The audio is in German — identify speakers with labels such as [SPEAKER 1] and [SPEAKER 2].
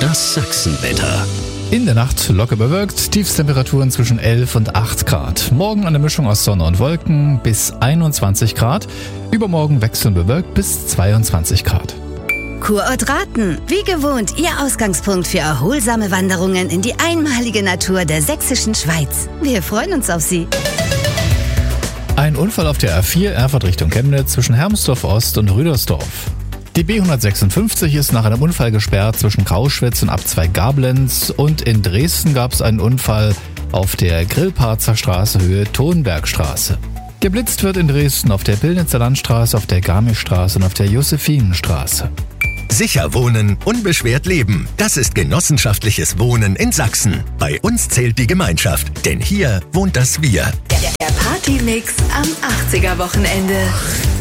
[SPEAKER 1] Das Sachsenwetter.
[SPEAKER 2] In der Nacht locker bewölkt, Tiefstemperaturen zwischen 11 und 8 Grad. Morgen eine Mischung aus Sonne und Wolken bis 21 Grad. Übermorgen wechselnd bewölkt bis 22 Grad.
[SPEAKER 3] Kurort Rathen, wie gewohnt Ihr Ausgangspunkt für erholsame Wanderungen in die einmalige Natur der sächsischen Schweiz. Wir freuen uns auf Sie.
[SPEAKER 2] Ein Unfall auf der A4 Erfurt Richtung Chemnitz zwischen Hermsdorf Ost und Rüdersdorf. Die B156 ist nach einem Unfall gesperrt zwischen Grauschwitz und Abzweig Gablenz, und in Dresden gab es einen Unfall auf der Grillparzer Straße Höhe Thonbergstraße. Geblitzt wird in Dresden auf der Pillnitzer Landstraße, auf der Garmischstraße und auf der Josephinenstraße.
[SPEAKER 4] Sicher wohnen, unbeschwert leben. Das ist genossenschaftliches Wohnen in Sachsen. Bei uns zählt die Gemeinschaft, denn hier wohnt das Wir.
[SPEAKER 5] Der Partymix am 80er Wochenende.